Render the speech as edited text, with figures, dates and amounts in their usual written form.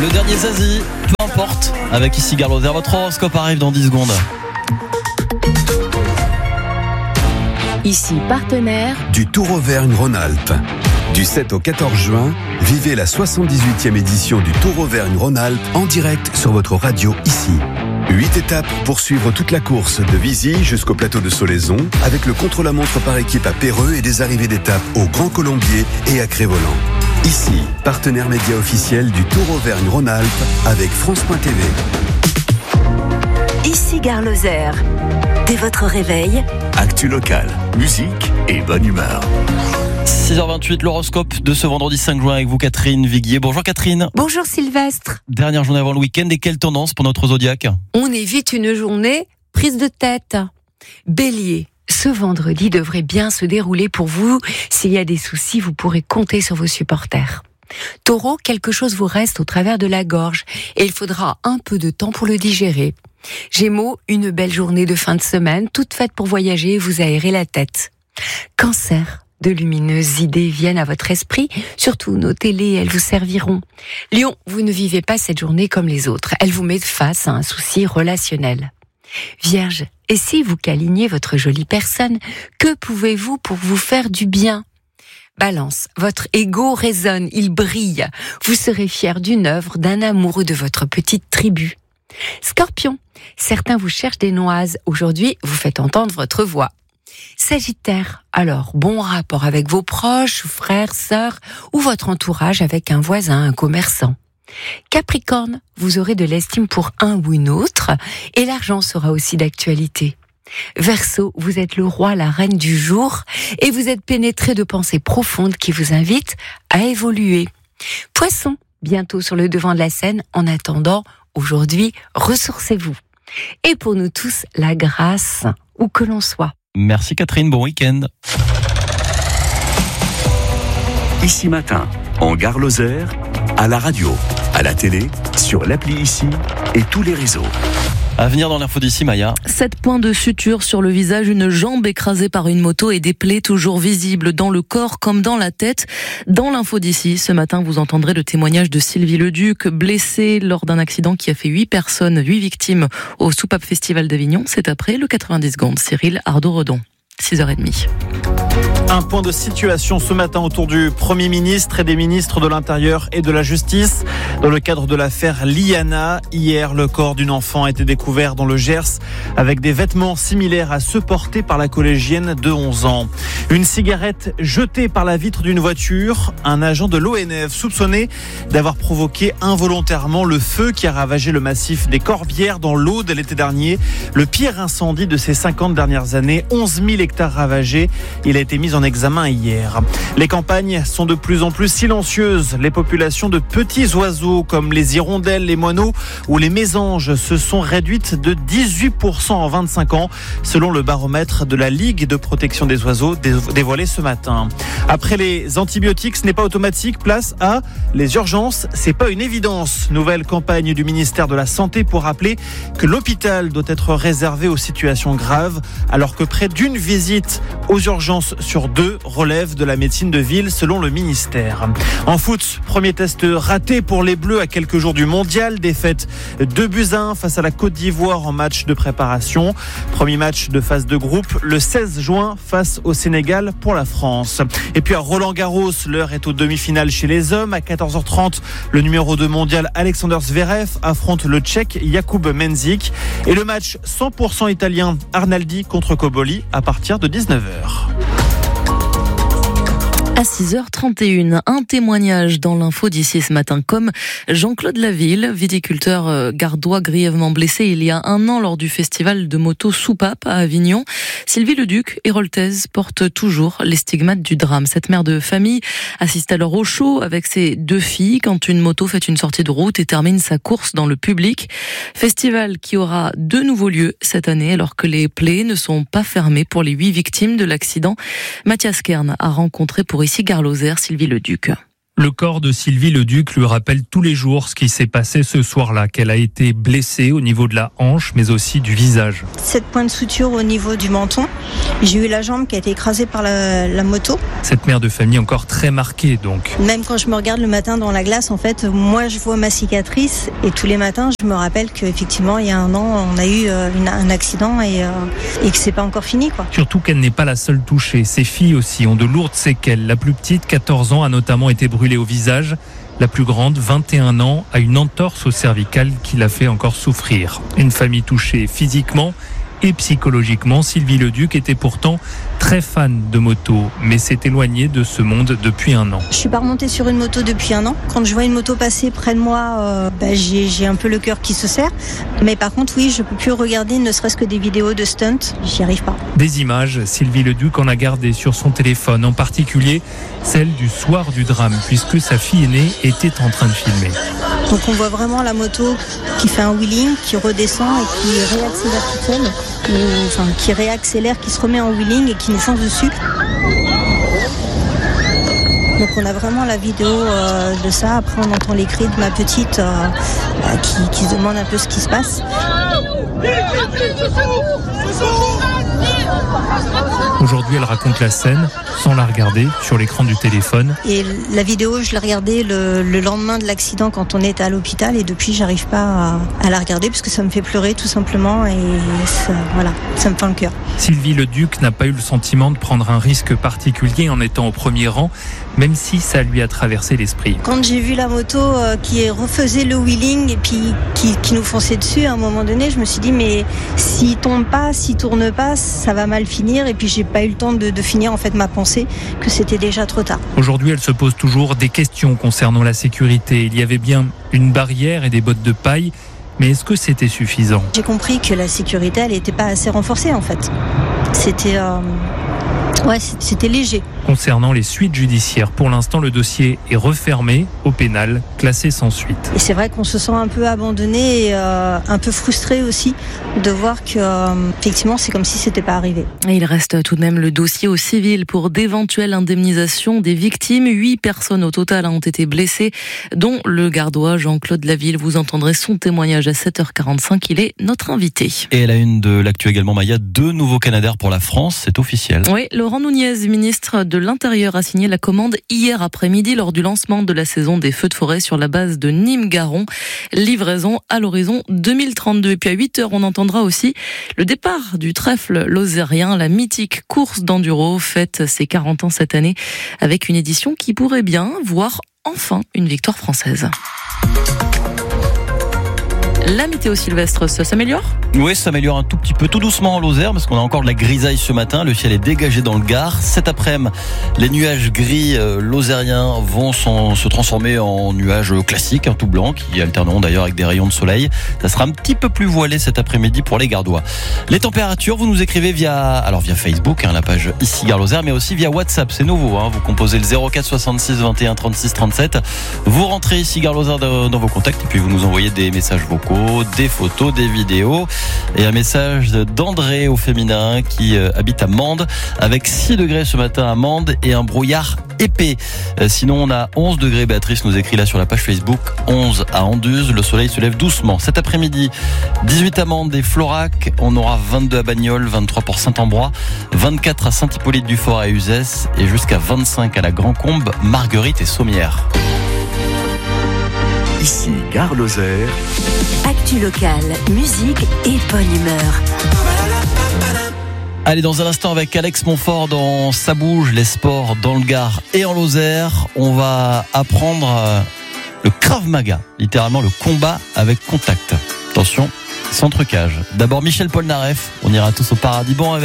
Le dernier Zazie, peu importe, avec ici Garloser. Votre horoscope arrive dans 10 secondes. Ici, partenaire du Tour Auvergne-Rhône-Alpes. Du 7 au 14 juin, vivez la 78e édition du Tour Auvergne-Rhône-Alpes en direct sur votre radio ici. 8 étapes pour suivre toute la course de Vizy jusqu'au plateau de Solaison avec le contre-la-montre par équipe à Péreux et des arrivées d'étapes au Grand Colombier et à Crévolant. Ici, partenaire média officiel du Tour Auvergne-Rhône-Alpes avec France.tv. Ici Garloser. Dès votre réveil, actu locale, musique et bonne humeur. 6h28, l'horoscope de ce vendredi 5 juin avec vous, Catherine Viguier. Bonjour Catherine. Bonjour Sylvestre. Dernière journée avant le week-end et quelle tendance pour notre zodiaque ? On évite une journée prise de tête. Bélier, ce vendredi devrait bien se dérouler pour vous. S'il y a des soucis, vous pourrez compter sur vos supporters. Taureau, quelque chose vous reste au travers de la gorge et il faudra un peu de temps pour le digérer. Gémeaux, une belle journée de fin de semaine, toute faite pour voyager et vous aérer la tête. Cancer, de lumineuses idées viennent à votre esprit, surtout notez-les, elles vous serviront. Lion, vous ne vivez pas cette journée comme les autres, elle vous met face à un souci relationnel. Vierge, et si vous câliniez votre jolie personne, que pouvez-vous pour vous faire du bien ? Balance, votre ego résonne, il brille. Vous serez fier d'une œuvre, d'un amoureux de votre petite tribu. Scorpion, certains vous cherchent des noises. Aujourd'hui, vous faites entendre votre voix. Sagittaire, alors bon rapport avec vos proches, frères, sœurs ou votre entourage avec un voisin, un commerçant. Capricorne, vous aurez de l'estime pour un ou une autre et l'argent sera aussi d'actualité. Verseau, vous êtes le roi, la reine du jour et vous êtes pénétré de pensées profondes qui vous invitent à évoluer. Poisson, bientôt sur le devant de la scène, en attendant, aujourd'hui, ressourcez-vous. Et pour nous tous, la grâce, où que l'on soit. Merci Catherine, bon week-end. Ici matin, en Gare Lozère, à la radio, à la télé, sur l'appli Ici et tous les réseaux. À venir dans l'info d'ici, Maya. 7 points de suture sur le visage, une jambe écrasée par une moto et des plaies toujours visibles dans le corps comme dans la tête. Dans l'info d'ici, ce matin, vous entendrez le témoignage de Sylvie Leduc, blessée lors d'un accident qui a fait 8 victimes au Soupape Festival d'Avignon. C'est après le 90 secondes. Cyril Ardo-Redon, 6h30. Un point de situation ce matin autour du Premier ministre et des ministres de l'Intérieur et de la Justice. Dans le cadre de l'affaire Liana, hier, le corps d'une enfant a été découvert dans le Gers avec des vêtements similaires à ceux portés par la collégienne de 11 ans. Une cigarette jetée par la vitre d'une voiture. Un agent de l'ONF soupçonné d'avoir provoqué involontairement le feu qui a ravagé le massif des Corbières dans l'Aude l'été dernier. Le pire incendie de ces 50 dernières années. 11 000 hectares ravagés. Il a été mis en examen hier. Les campagnes sont de plus en plus silencieuses. Les populations de petits oiseaux comme les hirondelles, les moineaux ou les mésanges se sont réduites de 18% en 25 ans, selon le baromètre de la Ligue de protection des oiseaux dévoilé ce matin. Après les antibiotiques, ce n'est pas automatique. Place à les urgences. C'est pas une évidence. Nouvelle campagne du ministère de la Santé pour rappeler que l'hôpital doit être réservé aux situations graves, alors que près d'une visite aux urgences sur 2 relève de la médecine de ville selon le ministère. En foot, premier test raté pour les Bleus à quelques jours du mondial. Défaite 2-1 face à la Côte d'Ivoire en match de préparation. Premier match de phase de groupe le 16 juin face au Sénégal pour la France. Et puis à Roland-Garros, l'heure est aux demi-finales chez les hommes. À 14h30, le numéro 2 mondial Alexander Zverev affronte le Tchèque Jakub Mensik. Et le match 100% italien Arnaldi contre Koboli à partir de 19h. À 6h31, un témoignage dans l'info d'ici ce matin, comme Jean-Claude Laville, viticulteur gardois grièvement blessé il y a 1 an lors du festival de moto Soupape à Avignon. Sylvie Leduc, héroltaise, porte toujours les stigmates du drame. Cette mère de famille assiste alors au show avec ses 2 filles quand une moto fait une sortie de route et termine sa course dans le public. Festival qui aura de nouveaux lieux cette année alors que les plaies ne sont pas fermées pour les 8 victimes de l'accident. Mathias Kern a rencontré pour ici Garloser Sylvie Leduc. Le corps de Sylvie Leduc lui rappelle tous les jours ce qui s'est passé ce soir-là, qu'elle a été blessée au niveau de la hanche, mais aussi du visage. 7 points de suture au niveau du menton. J'ai eu la jambe qui a été écrasée par la moto. Cette mère de famille encore très marquée donc. Même quand je me regarde le matin dans la glace, en fait, moi je vois ma cicatrice et tous les matins je me rappelle qu'effectivement il y a un an on a eu un accident et que c'est pas encore fini, quoi. Surtout qu'elle n'est pas la seule touchée. Ses filles aussi ont de lourdes séquelles. La plus petite, 14 ans, a notamment été brûlée au visage. La plus grande, 21 ans, a une entorse au cervical qui la fait encore souffrir. Une famille touchée physiquement et psychologiquement. Sylvie Leduc était pourtant très fan de moto, mais s'est éloignée de ce monde depuis un an. Je suis pas remontée sur une moto depuis un an. Quand je vois une moto passer près de moi, j'ai un peu le cœur qui se serre. Mais par contre, oui, je peux plus regarder ne serait-ce que des vidéos de stunt. J'y arrive pas. Des images, Sylvie Leduc en a gardé sur son téléphone, en particulier celle du soir du drame, puisque sa fille aînée était en train de filmer. Donc on voit vraiment la moto qui fait un wheeling, qui redescend et qui réaccélère toute seule, qui réaccélère, qui se remet en wheeling et qui nous fonce dessus. Donc on a vraiment la vidéo de ça. Après on entend les cris de ma petite qui se demande un peu ce qui se passe. Aujourd'hui, elle raconte la scène sans la regarder sur l'écran du téléphone. Et la vidéo, je l'ai regardée le lendemain de l'accident quand on était à l'hôpital et depuis, j'arrive pas à la regarder parce que ça me fait pleurer tout simplement et ça me fend le cœur. Sylvie Leduc n'a pas eu le sentiment de prendre un risque particulier en étant au premier rang, même si ça lui a traversé l'esprit. Quand j'ai vu la moto qui refaisait le wheeling et puis qui nous fonçait dessus, à un moment donné, je me suis dit mais s'il tombe pas, s'il tourne pas, ça va mal finir. Et puis j'ai pas eu le temps de finir en fait ma pensée que c'était déjà trop tard. Aujourd'hui, elle se pose toujours des questions concernant la sécurité. Il y avait bien une barrière et des bottes de paille, mais est-ce que c'était suffisant ? J'ai compris que la sécurité, elle n'était pas assez renforcée en fait. C'était léger. Concernant les suites judiciaires, pour l'instant, le dossier est refermé au pénal, classé sans suite. Et c'est vrai qu'on se sent un peu abandonné et un peu frustré aussi de voir que effectivement, c'est comme si c'était pas arrivé. Et il reste tout de même le dossier au civil pour d'éventuelles indemnisations des victimes. 8 personnes au total ont été blessées, dont le gardois Jean-Claude Laville. Vous entendrez son témoignage à 7h45. Il est notre invité. Et à la une de l'actu également, Maya, 2 nouveaux Canadair pour la France, c'est officiel. Oui, Laurent Nunez, ministre de l'Intérieur, a signé la commande hier après-midi lors du lancement de la saison des feux de forêt sur la base de Nîmes-Garon. Livraison à l'horizon 2032. Et puis à 8h, on entendra aussi le départ du trèfle lozérien. La mythique course d'enduro fête ses 40 ans cette année avec une édition qui pourrait bien voir enfin une victoire française. La météo Sylvestre, ça s'améliore ? Oui, ça s'améliore un tout petit peu, tout doucement en Lozère, parce qu'on a encore de la grisaille ce matin. Le ciel est dégagé dans le Gard. Cet après-midi, les nuages gris lozériens vont se transformer en nuages classiques, tout blancs, qui alterneront d'ailleurs avec des rayons de soleil. Ça sera un petit peu plus voilé cet après-midi pour les Gardois. Les températures, vous nous écrivez via Facebook, la page ici Gare Lozère, mais aussi via WhatsApp. C'est nouveau, vous composez le 04 66 21 36 37. Vous rentrez ici Gare Lozère dans vos contacts et puis vous nous envoyez des messages vocaux, des photos, des vidéos et un message d'André au féminin qui habite à Mende avec 6 degrés ce matin à Mende et un brouillard épais. Sinon on a 11 degrés, Béatrice nous écrit là sur la page Facebook, 11 à Anduze, le soleil se lève doucement. Cet après-midi, 18 à Mende et Florac, on aura 22 à Bagnols, 23 pour Saint-Ambrois, 24 à Saint-Hippolyte-du-Fort à Uzès et jusqu'à 25 à la Grand-Combe, Marguerite et Sommières. Ici, Gare Lozère. Actu locale, musique et bonne humeur. Allez, dans un instant avec Alex Montfort dans Ça bouge, les sports dans le Gard et en Lozère, on va apprendre le Krav Maga, littéralement le combat avec contact. Attention, sans trucage. D'abord Michel Polnareff, on ira tous au paradis. Bon réveil.